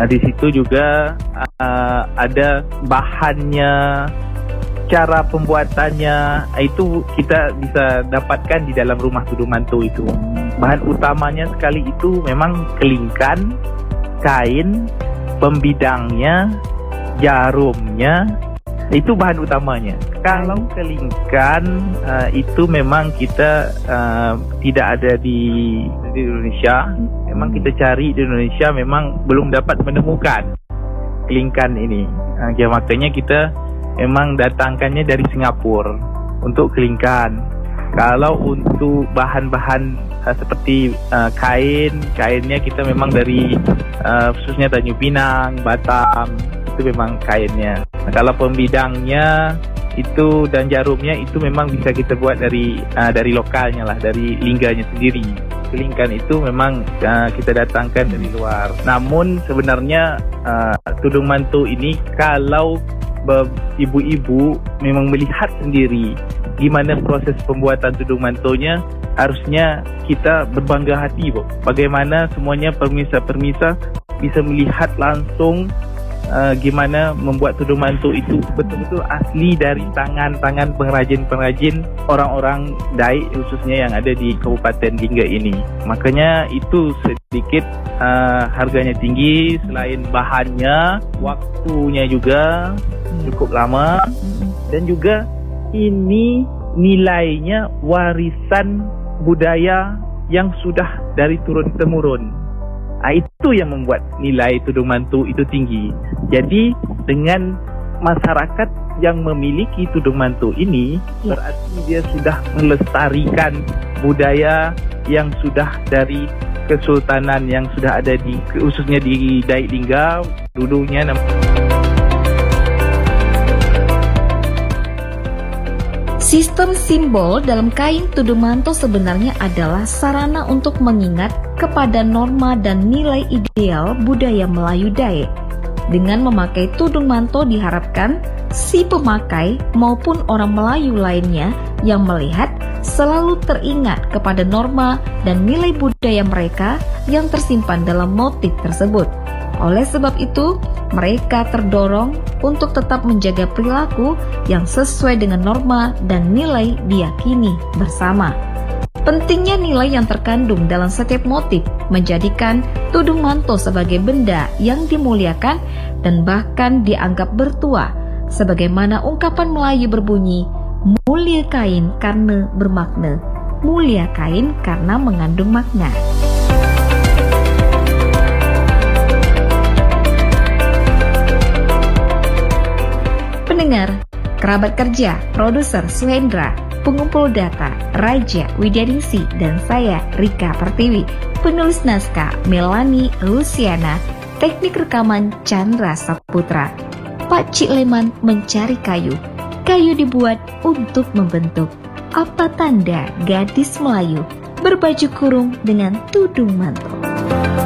Di situ juga ada bahannya, cara pembuatannya, itu kita bisa dapatkan di dalam rumah tudung mantu itu. Bahan utamanya sekali itu memang kelingkan, kain, pembidangnya, jarumnya, itu bahan utamanya. Kalau kelingkan itu memang kita tidak ada di Indonesia. Memang kita cari di Indonesia, memang belum dapat menemukan kelingkan ini. Makanya kita memang datangkannya dari Singapura untuk kelingkan. Kalau untuk bahan-bahan seperti kainnya kita memang dari khususnya Tanjung Pinang, Batam, itu memang kainnya. Kalau pembidangnya itu dan jarumnya itu memang bisa kita buat dari lokalnya lah, dari lingganya sendiri. Kelingkan itu memang kita datangkan dari luar. Namun sebenarnya tudung mantu ini kalau ibu-ibu memang melihat sendiri gimana proses pembuatan tudung mantunya, harusnya kita berbangga hati, Bu. Bagaimana semuanya permisa-permisa bisa melihat langsung gimana membuat tudung mantu itu betul-betul asli dari tangan-tangan pengrajin-pengrajin orang-orang Daik, khususnya yang ada di Kabupaten Lingga ini. Makanya itu sedikit harganya tinggi. Selain bahannya, waktunya juga cukup lama, dan juga ini nilainya warisan budaya yang sudah dari turun-temurun. Itu yang membuat nilai tudung mantu itu tinggi. Jadi dengan masyarakat yang memiliki tudung mantu ini, berarti dia sudah melestarikan budaya yang sudah dari kesultanan yang sudah ada di khususnya di Daik Lingga dulunya. Sistem simbol dalam kain tudung manto sebenarnya adalah sarana untuk mengingat kepada norma dan nilai ideal budaya Melayu Daek. Dengan memakai tudung manto diharapkan si pemakai maupun orang Melayu lainnya yang melihat selalu teringat kepada norma dan nilai budaya mereka yang tersimpan dalam motif tersebut. Oleh sebab itu, mereka terdorong untuk tetap menjaga perilaku yang sesuai dengan norma dan nilai diyakini bersama. Pentingnya nilai yang terkandung dalam setiap motif menjadikan tudung manto sebagai benda yang dimuliakan dan bahkan dianggap bertuah, sebagaimana ungkapan Melayu berbunyi, mulia kain karena bermakna, mulia kain karena mengandung makna. Pendengar, kerabat kerja, produser Suhendra, pengumpul data Raja Widianingsi, dan saya Rika Pertiwi, penulis naskah Melani Luciana, teknik rekaman Chandra Saputra. Pak Cik Leman mencari kayu. Kayu dibuat untuk membentuk. Apa tanda gadis Melayu berbaju kurung dengan tudung manto?